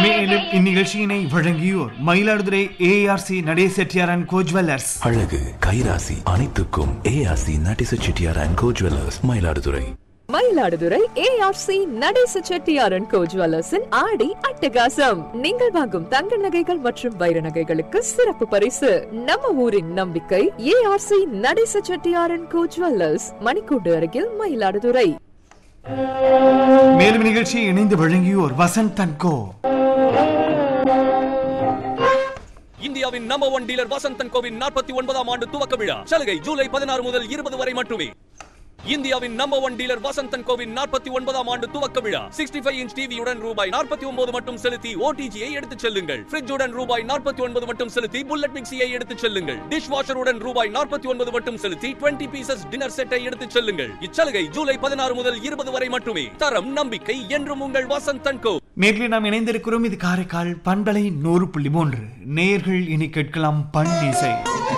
மேலும் இந்நிகழ்ச்சியினை வழங்கியோர் Mayiladuthurai ARC Natesa Chettiar and go jewellers. அழகு கைராசி அனைத்துக்கும் ARC Natesa Chettiar and go jewellers, Mayiladuthurai. Mayiladuthurai ARC Natesa Chettiar and கோ ஜுவல்லர்ஸின் ஆடி அட்டகாசம். நீங்கள் வாங்கும் தங்க நகைகள் மற்றும் வைர நகைகளுக்கு சிறப்பு பரிசு. நம்ம ஊரின் நம்பிக்கை ARC Natesa Chettiar and go jewellers, மணிக்கூடு அருகில், மயிலாடுதுறை. மேலும் நிகழ்ச்சியை இணைந்து வழங்கியோர் வசந்த் அண்ட் கோ. இந்தியாவின் number 1 dealer Vasanth and CoWIN 49ஆம் ஆண்டு துவக்க விழா சலுகை ஜூலை 16 முதல் 20 வரை மட்டுமே. இந்தியாவின் number 1 dealer Vasanth and CoWIN 49ஆம் ஆண்டு துவக்க விழா 65 இன்ச் டிவியுடன் ரூபாய் 49 மட்டும் செலுத்தி ஓடிஜியை எடுத்துச் செல்லுங்கள். ஃப்ரிட்ஜுடன் ரூபாய் 49 மட்டும் செலுத்தி புல்லட் மிக்சியை எடுத்துச் செல்லுங்கள். டிஷ் வாஷருடன் ரூபாய் 49 மட்டும் செலுத்தி 20 பீசஸ் டின்னர் செட்டை எடுத்துச் செல்லுங்கள். இச்சலுகை ஜூலை 16 முதல் 20 வரை மட்டுமே. தரம் நம்பிக்கை என்றும் உங்கள் வசந்த் அண்ட் கோ. நேர்களை நாம் இணைந்திருக்கிறோம். இது காரைக்கால் பண்பலை 100.3. நேயர்கள் இனி கேட்கலாம் பண் இசை.